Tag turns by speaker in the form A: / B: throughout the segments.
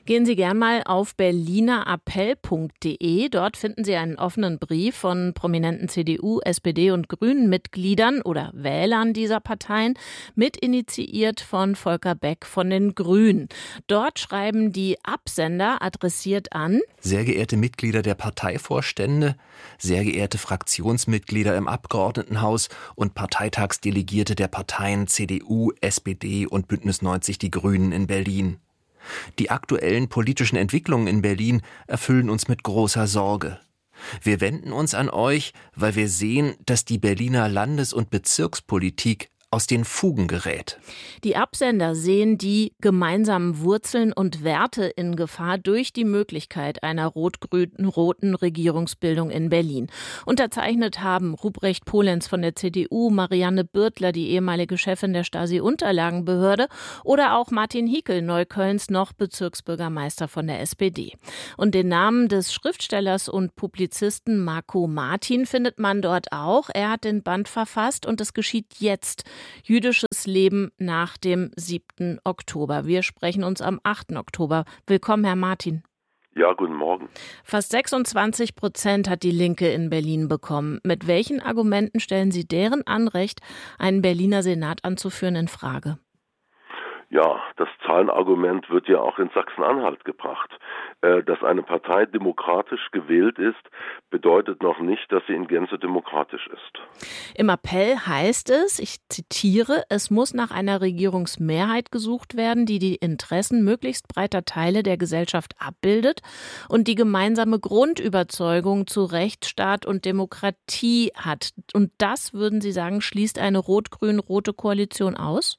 A: Gehen Sie gern mal auf berlinerappell.de. Dort finden Sie einen offenen Brief von prominenten CDU, SPD und Grünen-Mitgliedern oder Wählern dieser Parteien, mitinitiiert von Volker Beck von den Grünen. Dort schreiben die Absender adressiert an:
B: Sehr geehrte Mitglieder der Parteivorstände, sehr geehrte Fraktionsmitglieder im Abgeordnetenhaus und Parteitagsdelegierte der Parteien CDU, SPD und Bündnis 90 Die Grünen in Berlin. Die aktuellen politischen Entwicklungen in Berlin erfüllen uns mit großer Sorge. Wir wenden uns an euch, weil wir sehen, dass die Berliner Landes- und Bezirkspolitik aus den Fugen gerät.
A: Die Absender sehen die gemeinsamen Wurzeln und Werte in Gefahr durch die Möglichkeit einer rot-grün-roten Regierungsbildung in Berlin. Unterzeichnet haben Ruprecht Polenz von der CDU, Marianne Birtler, die ehemalige Chefin der Stasi-Unterlagenbehörde, oder auch Martin Hickel, Neuköllns noch Bezirksbürgermeister von der SPD. Und den Namen des Schriftstellers und Publizisten Marco Martin findet man dort auch. Er hat den Band verfasst und es geschieht jetzt. Jüdisches Leben nach dem 7. Oktober. Wir sprechen uns am 8. Oktober. Willkommen, Herr Martin.
C: Ja, guten Morgen.
A: Fast 26% hat die Linke in Berlin bekommen. Mit welchen Argumenten stellen Sie deren Anrecht, einen Berliner Senat anzuführen, in Frage?
C: Ja, das Zahlenargument wird ja auch in Sachsen-Anhalt gebracht. Dass eine Partei demokratisch gewählt ist, bedeutet noch nicht, dass sie in Gänze demokratisch ist.
A: Im Appell heißt es, ich zitiere, es muss nach einer Regierungsmehrheit gesucht werden, die die Interessen möglichst breiter Teile der Gesellschaft abbildet und die gemeinsame Grundüberzeugung zu Rechtsstaat und Demokratie hat. Und das, würden Sie sagen, schließt eine rot-grün-rote Koalition aus?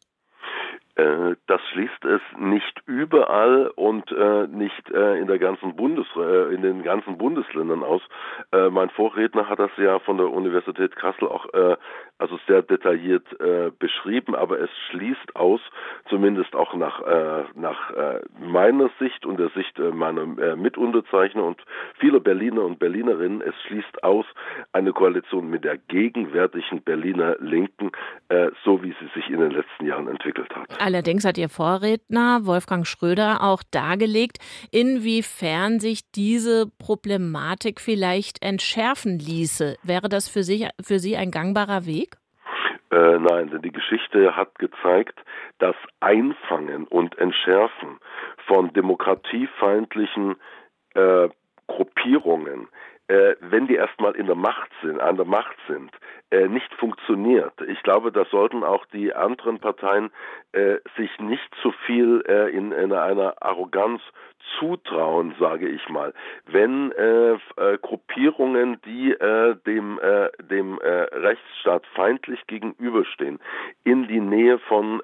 C: Das schließt es nicht überall und nicht in den ganzen Bundesländern aus. Mein Vorredner hat das ja von der Universität Kassel auch also sehr detailliert beschrieben, aber es schließt aus, zumindest auch nach meiner Sicht und der Sicht meiner Mitunterzeichner und vieler Berliner und Berlinerinnen, es schließt aus eine Koalition mit der gegenwärtigen Berliner Linken, so wie sie sich in den letzten Jahren entwickelt hat.
A: Allerdings hat Ihr Vorredner Wolfgang Schröder auch dargelegt, inwiefern sich diese Problematik vielleicht entschärfen ließe. Wäre das für Sie ein gangbarer Weg?
C: Nein, denn die Geschichte hat gezeigt, das Einfangen und Entschärfen von demokratiefeindlichen Gruppierungen, wenn die erstmal an der Macht sind, nicht funktioniert. Ich glaube, da sollten auch die anderen Parteien sich nicht zu viel in einer Arroganz zutrauen, sage ich mal. Wenn Gruppierungen, die dem Rechtsstaat feindlich gegenüberstehen, in die Nähe von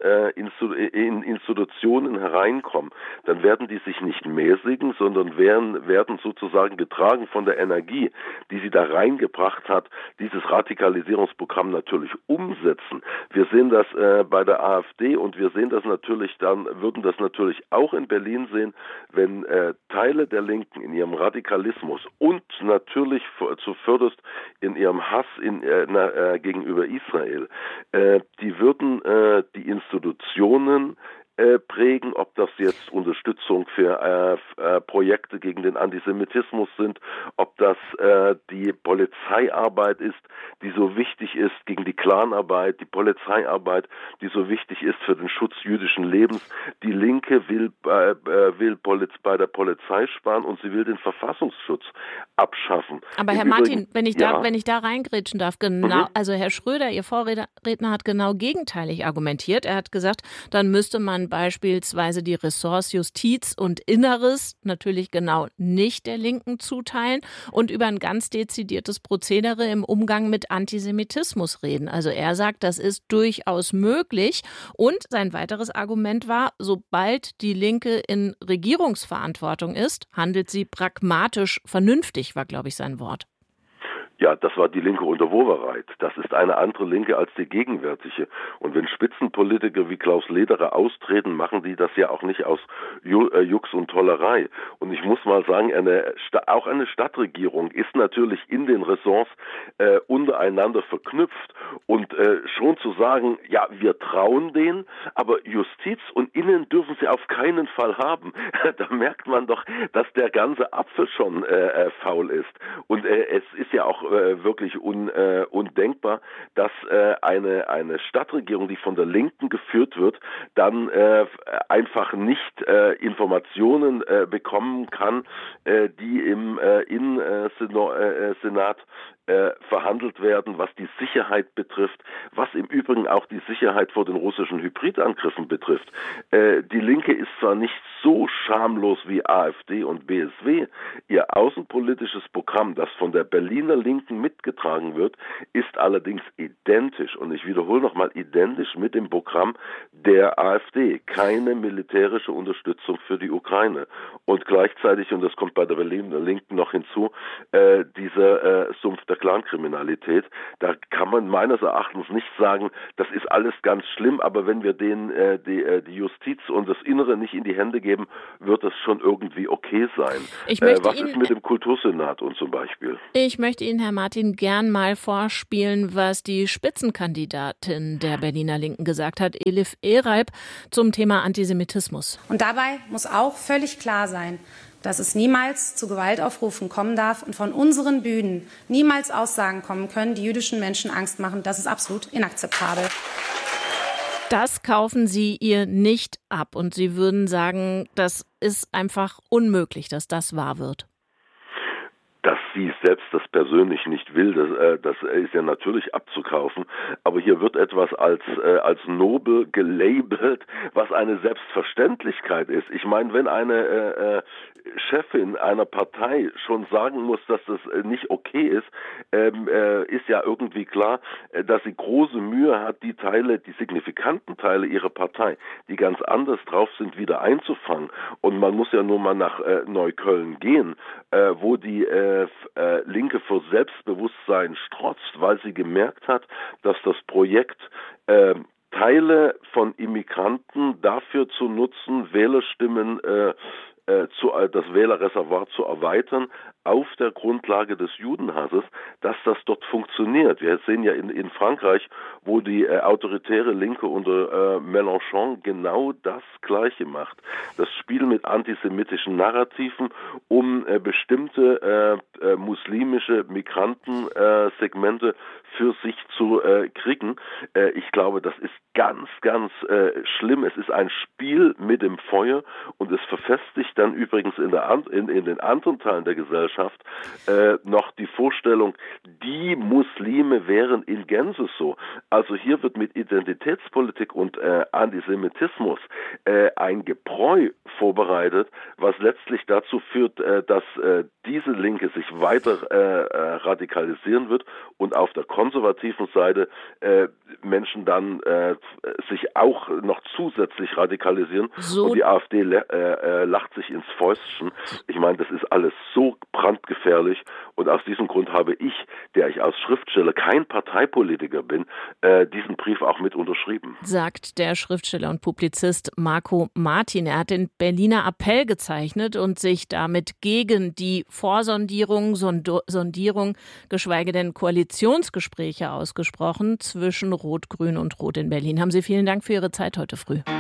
C: Institutionen hereinkommen, dann werden die sich nicht mäßigen, sondern werden sozusagen getragen von der Energie, die sie da reingebracht hat, dieses Radikalisierungsprogramm natürlich umsetzen. Wir sehen das bei der AfD und wir sehen das natürlich würden das natürlich auch in Berlin sehen, wenn Teile der Linken in ihrem Radikalismus und natürlich zuvörderst in ihrem Hass gegenüber Israel, die würden die Institutionen prägen, ob das jetzt Unterstützung für Projekte gegen den Antisemitismus sind, ob das die Polizeiarbeit ist, die so wichtig ist gegen die Clanarbeit, die Polizeiarbeit, die so wichtig ist für den Schutz jüdischen Lebens. Die Linke will bei der Polizei sparen und sie will den Verfassungsschutz abschaffen.
A: Aber Herr Martin, wenn ich da reingrätschen darf, also Herr Schröder, Ihr Vorredner, hat genau gegenteilig argumentiert. Er hat gesagt, dann müsste man beispielsweise die Ressorts Justiz und Inneres natürlich genau nicht der Linken zuteilen und über ein ganz dezidiertes Prozedere im Umgang mit Antisemitismus reden. Also er sagt, das ist durchaus möglich. Und sein weiteres Argument war, sobald die Linke in Regierungsverantwortung ist, handelt sie pragmatisch vernünftig, war, glaube ich, sein Wort.
C: Ja, das war die Linke unter Wowereit. Das ist eine andere Linke als die gegenwärtige. Und wenn Spitzenpolitiker wie Klaus Lederer austreten, machen die das ja auch nicht aus Jux und Tollerei. Und ich muss mal sagen, auch eine Stadtregierung ist natürlich in den Ressorts untereinander verknüpft. Und schon zu sagen, ja, wir trauen denen, aber Justiz und Innen dürfen sie auf keinen Fall haben. Da merkt man doch, dass der ganze Apfel schon faul ist. Und es ist ja auch wirklich undenkbar, dass eine Stadtregierung, die von der Linken geführt wird, dann einfach nicht Informationen bekommen kann, die im Senat verhandelt werden, was die Sicherheit betrifft, was im Übrigen auch die Sicherheit vor den russischen Hybridangriffen betrifft. Die Linke ist zwar nicht so schamlos wie AfD und BSW, ihr außenpolitisches Programm, das von der Berliner Linken mitgetragen wird, ist allerdings identisch, und ich wiederhole nochmal, identisch mit dem Programm der AfD. Keine militärische Unterstützung für die Ukraine. Und gleichzeitig, und das kommt bei der Berliner Linken noch hinzu, dieser Sumpf der Clankriminalität. Da kann man meines Erachtens nicht sagen, das ist alles ganz schlimm, aber wenn wir denen die Justiz und das Innere nicht in die Hände geben, wird das schon irgendwie okay sein. Was ist mit dem Kultursenat und zum Beispiel?
A: Ich möchte Ihnen, Herr Martin, gern mal vorspielen, was die Spitzenkandidatin der Berliner Linken gesagt hat, Elif Ereib, zum Thema Antisemitismus.
D: Und dabei muss auch völlig klar sein, dass es niemals zu Gewaltaufrufen kommen darf und von unseren Bühnen niemals Aussagen kommen können, die jüdischen Menschen Angst machen. Das ist absolut inakzeptabel.
A: Das kaufen Sie ihr nicht ab. Und Sie würden sagen, das ist einfach unmöglich, dass das wahr wird.
C: Dass sie selbst das persönlich nicht will, das ist ja natürlich abzukaufen. Aber hier wird etwas als nobel gelabelt, was eine Selbstverständlichkeit ist. Ich meine, wenn eine Chefin einer Partei schon sagen muss, dass das nicht okay ist, ist ja irgendwie klar, dass sie große Mühe hat, die signifikanten Teile ihrer Partei, die ganz anders drauf sind, wieder einzufangen. Und man muss ja nur mal nach Neukölln gehen, wo die Linke vor Selbstbewusstsein strotzt, weil sie gemerkt hat, dass das Projekt Teile von Immigranten dafür zu nutzen, Wählerstimmen das Wählerreservoir zu erweitern, auf der Grundlage des Judenhasses, dass das dort funktioniert. Wir sehen ja in Frankreich, wo die autoritäre Linke unter Mélenchon genau das Gleiche macht. Das Spiel mit antisemitischen Narrativen, um bestimmte muslimische Migrantensegmente für sich zu kriegen. Ich glaube, das ist ganz, ganz schlimm. Es ist ein Spiel mit dem Feuer, und es verfestigt dann übrigens in den anderen Teilen der Gesellschaft noch die Vorstellung, die Muslime wären in Gänze so. Also hier wird mit Identitätspolitik und Antisemitismus ein Gebräu vorbereitet, was letztlich dazu führt, dass diese Linke sich weiter radikalisieren wird und auf der konservativen Seite Menschen dann sich auch noch zusätzlich radikalisieren. Und die AfD lacht sich ins Fäustchen. Ich meine, das ist alles so brandgefährlich, und aus diesem Grund habe ich, der ich als Schriftsteller kein Parteipolitiker bin, diesen Brief auch mit unterschrieben.
A: Sagt der Schriftsteller und Publizist Marco Martin. Er hat den Berliner Appell gezeichnet und sich damit gegen die Vorsondierung, Sondierung, geschweige denn Koalitionsgespräche ausgesprochen zwischen Rot, Grün und Rot in Berlin. Haben Sie vielen Dank für Ihre Zeit heute früh.